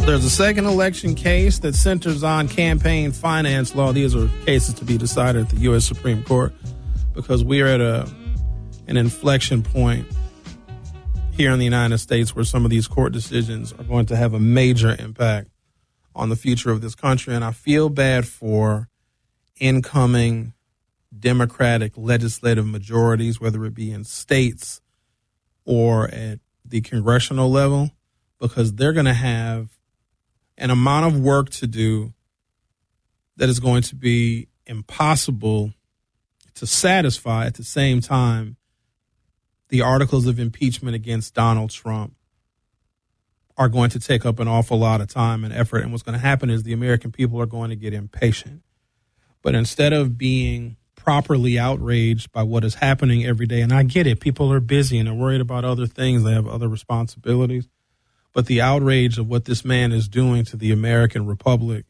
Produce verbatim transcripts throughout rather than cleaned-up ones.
There's a second election case that centers on campaign finance law. These are cases to be decided at the U S Supreme Court because we are at a an inflection point here in the United States where some of these court decisions are going to have a major impact on the future of this country. And I feel bad for incoming Democratic legislative majorities, whether it be in states or at the congressional level, because they're going to have an amount of work to do that is going to be impossible to satisfy. At the same time, the articles of impeachment against Donald Trump are going to take up an awful lot of time and effort. And what's going to happen is the American people are going to get impatient. But instead of being properly outraged by what is happening every day, and I get it, people are busy and are worried about other things. They have other responsibilities. But the outrage of what this man is doing to the American Republic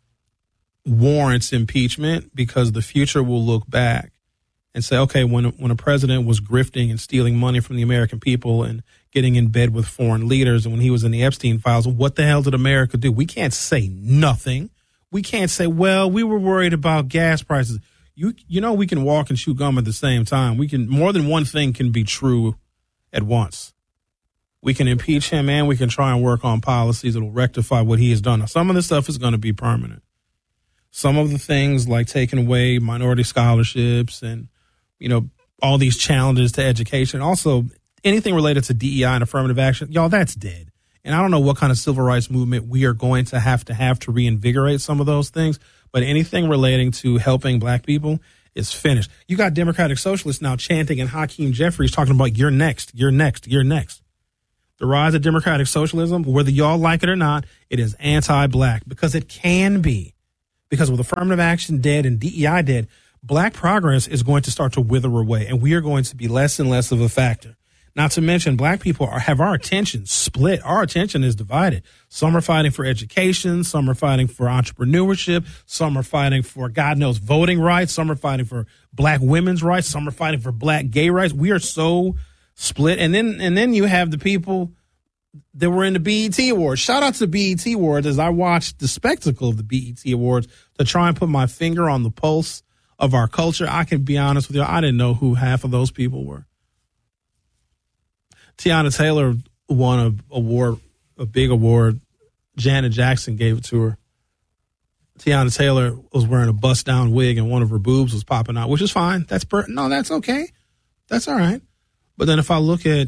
warrants impeachment, because the future will look back and say, okay, when when a president was grifting and stealing money from the American people and getting in bed with foreign leaders, and when he was in the Epstein files, what the hell did America do? We can't say nothing. We can't say, well, we were worried about gas prices. You you know, we can walk and chew gum at the same time. We can, more than one thing can be true at once. We can impeach him and we can try and work on policies that will rectify what he has done. Now, some of this stuff is going to be permanent. Some of the things like taking away minority scholarships and, you know, all these challenges to education. Also, anything related to D E I and affirmative action, y'all, that's dead. And I don't know what kind of civil rights movement we are going to have to have to reinvigorate some of those things. But anything relating to helping black people is finished. You got Democratic Socialists now chanting and Hakeem Jeffries talking about you're next, you're next, you're next. The rise of democratic socialism, whether y'all like it or not, it is anti-black because it can be. Because with affirmative action dead and D E I dead, black progress is going to start to wither away, and we are going to be less and less of a factor. Not to mention, black people are, have our attention split. Our attention is divided. Some are fighting for education. Some are fighting for entrepreneurship. Some are fighting for, God knows, voting rights. Some are fighting for black women's rights. Some are fighting for black gay rights. We are so split. And then and then you have the people that were in the B E T Awards. Shout out to the B E T Awards as I watched the spectacle of the B E T Awards to try and put my finger on the pulse of our culture. I can be honest with you, I didn't know who half of those people were. Tiana Taylor won a award, a big award. Janet Jackson gave it to her. Tiana Taylor was wearing a bust-down wig and one of her boobs was popping out, which is fine. That's per- no, that's okay. That's all right. But then if I look at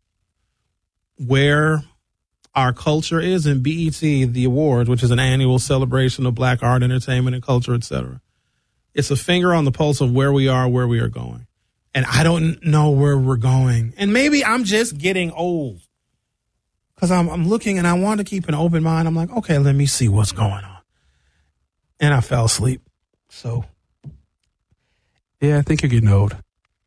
where our culture is in B E T, the awards, which is an annual celebration of black art, entertainment, and culture, et cetera, it's a finger on the pulse of where we are, where we are going. And I don't know where we're going. And maybe I'm just getting old because I'm, I'm looking and I want to keep an open mind. I'm like, okay, let me see what's going on. And I fell asleep. So, yeah, I think you're getting old.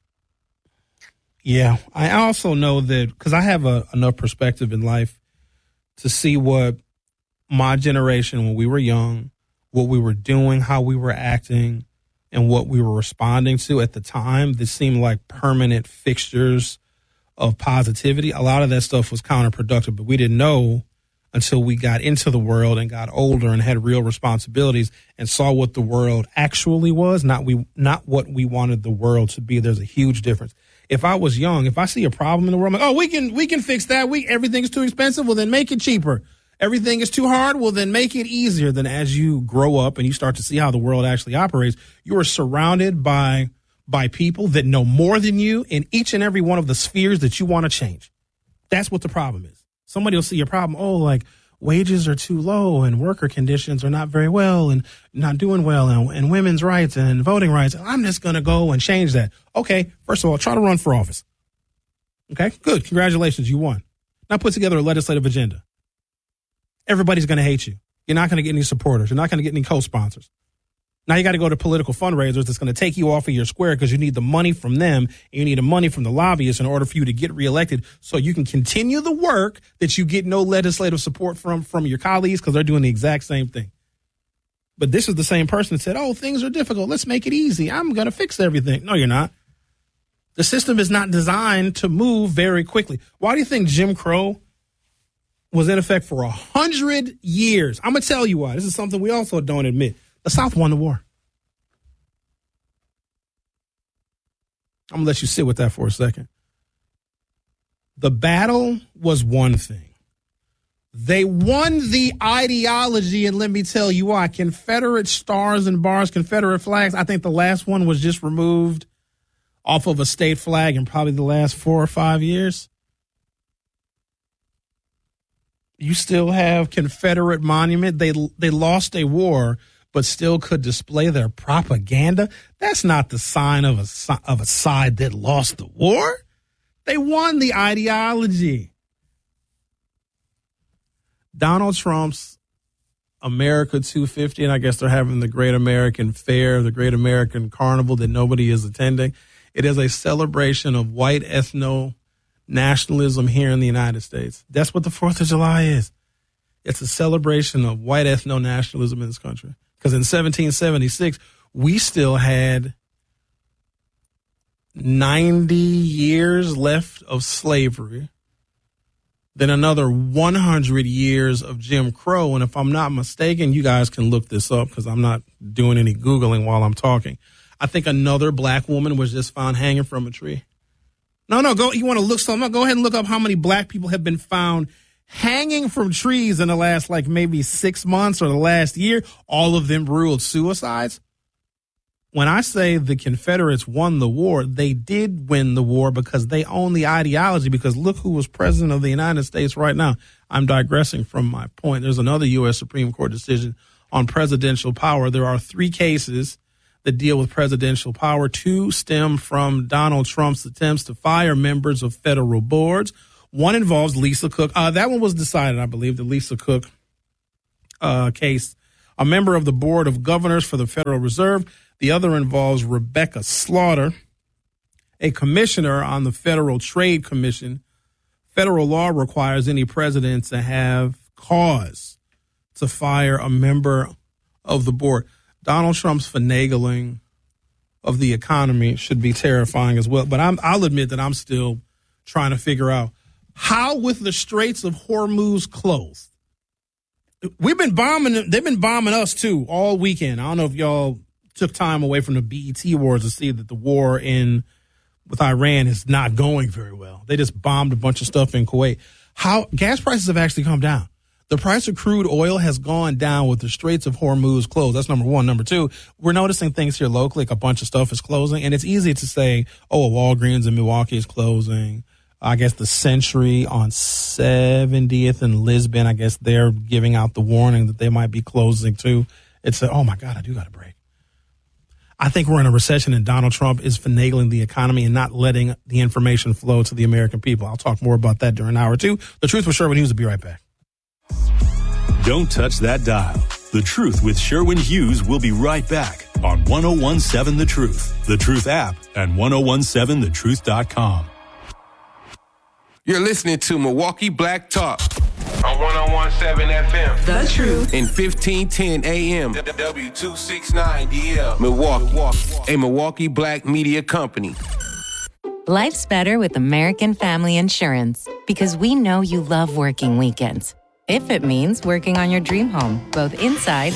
Yeah, I also know that because I have a, enough perspective in life to see what my generation, when we were young, what we were doing, how we were acting, and what we were responding to at the time, that seemed like permanent fixtures of positivity. A lot of that stuff was counterproductive, but we didn't know until we got into the world and got older and had real responsibilities and saw what the world actually was, not we, not what we wanted the world to be. There's a huge difference. If I was young, if I see a problem in the world, I'm like, oh, we can we can fix that. We everything's too expensive. Well, then make it cheaper. Everything is too hard. Well, then make it easier. Then as you grow up and you start to see how the world actually operates, you are surrounded by by people that know more than you in each and every one of the spheres that you want to change. That's what the problem is. Somebody will see your problem. Oh, like wages are too low and worker conditions are not very well and not doing well and, and women's rights and voting rights. I'm just going to go and change that. Okay, first of all, try to run for office. Okay, good. Congratulations, you won. Now put together a legislative agenda. Everybody's going to hate you. You're not going to get any supporters. You're not going to get any co-sponsors. Now you got to go to political fundraisers that's going to take you off of your square because you need the money from them and you need the money from the lobbyists in order for you to get reelected so you can continue the work that you get no legislative support from from your colleagues because they're doing the exact same thing. But this is the same person that said, oh, things are difficult. Let's make it easy. I'm going to fix everything. No, you're not. The system is not designed to move very quickly. Why do you think Jim Crow was in effect for a hundred years. I'm going to tell you why. This is something we also don't admit. The South won the war. I'm going to let you sit with that for a second. The battle was one thing. They won the ideology, and let me tell you why. Confederate stars and bars, Confederate flags. I think the last one was just removed off of a state flag in probably the last four or five years. You still have Confederate monument. They they lost a war, but still could display their propaganda. That's not the sign of a of a side that lost the war. They won the ideology. Donald Trump's America two fifty, and I guess they're having the Great American Fair, the Great American Carnival that nobody is attending. It is a celebration of white ethno-nationalism here in the United States. That's what the fourth of July is. It's a celebration of white ethno-nationalism in this country. Because in seventeen seventy-six, we still had ninety years left of slavery, then another one hundred years of Jim Crow. And if I'm not mistaken, you guys can look this up because I'm not doing any Googling while I'm talking. I think another black woman was just found hanging from a tree. No, no, go. You want to look something up? Go ahead and look up how many black people have been found hanging from trees in the last, like, maybe six months or the last year. All of them ruled suicides. When I say the Confederates won the war, they did win the war because they own the ideology, because look who was president of the United States right now. I'm digressing from my point. There's another U S Supreme Court decision on presidential power. There are three cases that deal with presidential power. Two stem from Donald Trump's attempts to fire members of federal boards. One involves Lisa Cook. Uh, that one was decided, I believe, the Lisa Cook uh, case, a member of the Board of Governors for the Federal Reserve. The other involves Rebecca Slaughter, a commissioner on the Federal Trade Commission. Federal law requires any president to have cause to fire a member of the board. Donald Trump's finagling of the economy should be terrifying as well. But I'm, I'll admit that I'm still trying to figure out how, with the Straits of Hormuz closed, we've been bombing, they've been bombing us too all weekend. I don't know if y'all took time away from the B E T Awards to see that the war in with Iran is not going very well. They just bombed a bunch of stuff in Kuwait. How gas prices have actually come down. The price of crude oil has gone down with the Straits of Hormuz closed. That's number one. Number two, we're noticing things here locally, like a bunch of stuff is closing. And it's easy to say, oh, a Walgreens in Milwaukee is closing. I guess the Century on seventieth in Lisbon, I guess they're giving out the warning that they might be closing too. It's a, oh, my God, I do got a break. I think we're in a recession, and Donald Trump is finagling the economy and not letting the information flow to the American people. I'll talk more about that during hour two. The Truth with Sherwin Hughes will be right back. Don't touch that dial. The Truth with Sherwin Hughes will be right back on one oh one seven The Truth, The Truth app, and ten seventeen the truth dot com. You're listening to Milwaukee Black Talk on ten seventeen F M. The Truth. And fifteen ten A M. W two sixty-nine D L. Milwaukee. A Milwaukee Black media company. Life's better with American Family Insurance because we know you love working weekends. If it means working on your dream home, both inside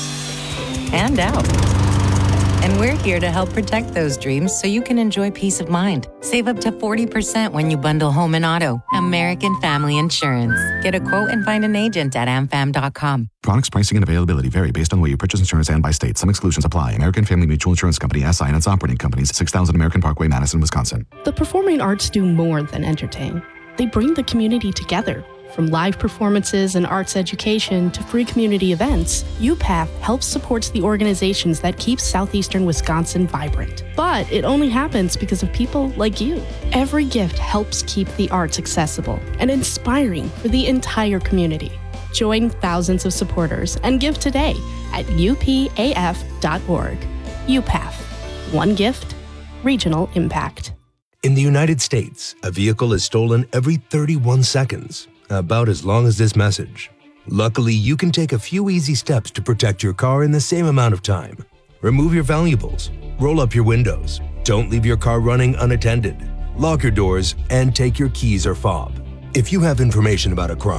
and out. And we're here to help protect those dreams so you can enjoy peace of mind. Save up to forty percent when you bundle home and auto. American Family Insurance. Get a quote and find an agent at a m fam dot com. Products, pricing, and availability vary based on where you purchase insurance and by state. Some exclusions apply. American Family Mutual Insurance Company, S I and its operating companies, six thousand American Parkway, Madison, Wisconsin. The performing arts do more than entertain. They bring the community together. From live performances and arts education to free community events, U P A T helps supports the organizations that keep southeastern Wisconsin vibrant. But it only happens because of people like you. Every gift helps keep the arts accessible and inspiring for the entire community. Join thousands of supporters and give today at U P A F dot org. U P A F. One gift, regional impact. In the United States, a vehicle is stolen every thirty-one seconds. About as long as this message. Luckily, you can take a few easy steps to protect your car in the same amount of time. Remove your valuables, roll up your windows, don't leave your car running unattended, lock your doors, and take your keys or fob. If you have information about a crime,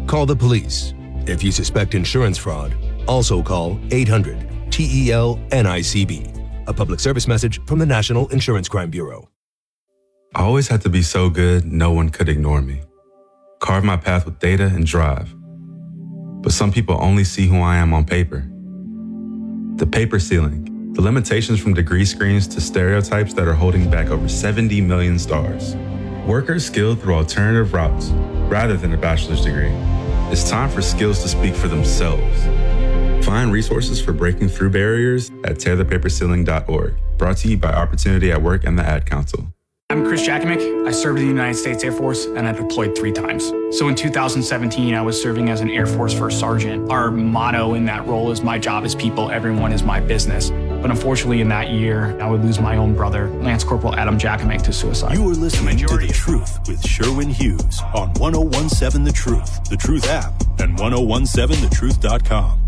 Call the police. If you suspect insurance fraud, also call eight hundred T E L N I C B. A public service message from the National Insurance Crime Bureau. I always had to be so good, no one could ignore me. Carve my path with data and drive. But some people only see who I am on paper. The paper ceiling, the limitations from degree screens to stereotypes that are holding back over seventy million stars. Workers skilled through alternative routes rather than a bachelor's degree. It's time for skills to speak for themselves. Find resources for breaking through barriers at tear the paper ceiling dot org. Brought to you by Opportunity at Work and the Ad Council. I'm Chris Jakimick. I served in the United States Air Force and I deployed three times. So in two thousand seventeen, I was serving as an Air Force First Sergeant. Our motto in that role is my job is people, everyone is my business. But unfortunately in that year, I would lose my own brother, Lance Corporal Adam Jakimick, to suicide. You are listening to The Truth with Sherwin Hughes on one oh one seven The Truth, The Truth app, and ten seventeen the truth dot com.